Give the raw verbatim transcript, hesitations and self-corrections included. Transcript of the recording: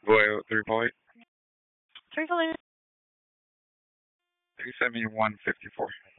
Boy, three point. Three point. Three seventy one fifty four.